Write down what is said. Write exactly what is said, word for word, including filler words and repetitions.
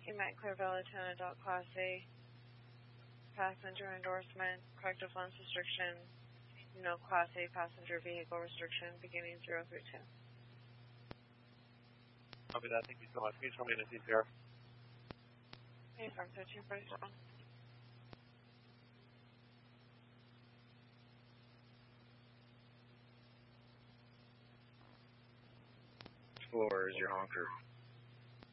Emac Clearville Lieutenant Dot Class A. Passenger endorsement, corrective lens restriction, no Class A passenger vehicle restriction, beginning zero three two. Copy that. Thank you so much. Can you tell me in the C P R? Hey, from thirteen forty-seven. Floor is your honker.